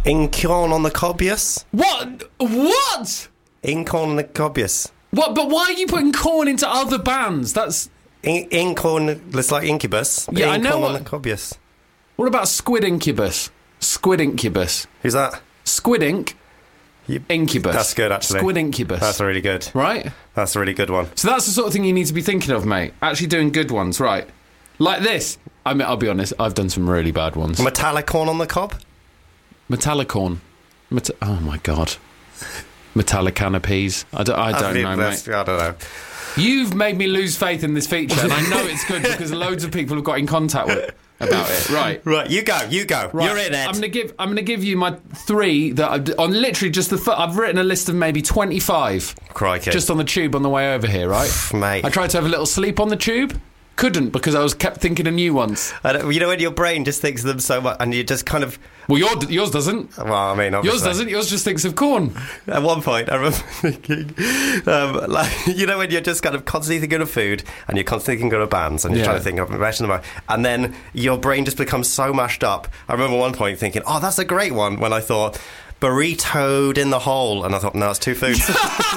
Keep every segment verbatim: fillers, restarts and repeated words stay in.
Incorn on the cobius. What? What? Incorn on the cobius. What? But why are you putting corn into other bands? That's... In- Incorn, it's like Incubus. Yeah, I know Incorn on what- the cobius. What about Squid Incubus? Squid Incubus. Who's that? Squid Ink. You- Incubus. That's good, actually. Squid Incubus. That's really good. Right? That's a really good one. So that's the sort of thing you need to be thinking of, mate. Actually doing good ones, right? Like this. I mean, I'll be honest, I've done some really bad ones. Metallicorn on the cob? Metallicorn. Meta- oh, my God. Metallic canopies. I don't, I don't know, mate. I don't know. You've made me lose faith in this feature, and I know it's good because loads of people have got in contact with about it. Right, right. You go. You go. Right. You're in it. I'm gonna give. I'm gonna give you my three that I've, on literally just the. Th- I've written a list of maybe twenty-five. Crikey. Just on the tube on the way over here, right, mate? I tried to have a little sleep on the tube. Couldn't because I was kept thinking of new ones. I don't, you know when your brain just thinks of them so much, and you just kind of. Well, your, yours doesn't. Well, I mean, obviously. Yours doesn't. Yours just thinks of corn. At one point, I remember thinking, um, like, you know, when you're just kind of constantly thinking of food and you're constantly thinking of bands and you're Yeah. trying to think of imagine them, and then your brain just becomes so mashed up. I remember one point thinking, oh, that's a great one, when I thought burritoed in the hole, and I thought, no, it's two foods.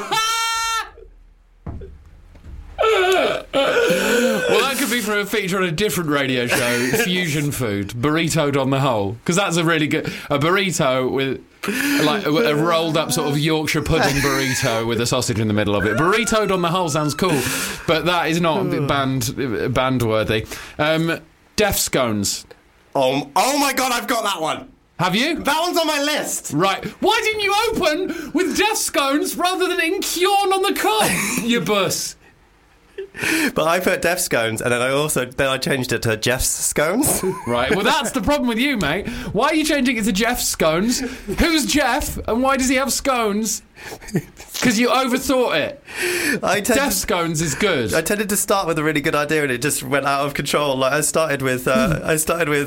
Well, that could be for a feature on a different radio show, Fusion Food, burritoed on the whole, because that's a really good a burrito with like a, a rolled up sort of Yorkshire pudding burrito with a sausage in the middle of it. Burritoed on the whole sounds cool, but that is not band band worthy. Um, Deaf scones. Oh, oh my God, I've got that one. Have you? That one's on my list. Right. Why didn't you open with Deaf scones rather than Incorn on the cob, you bus? But I put Deaf scones, and then I also then I changed it to Jeff's scones. Right, well that's the problem with you, mate. Why are you changing it to Jeff's scones? Who's Jeff, and why does he have scones? Because you overthought it. I tended, Deaf scones is good. I tended to start with a really good idea, and it just went out of control. Like I started with, uh, I started with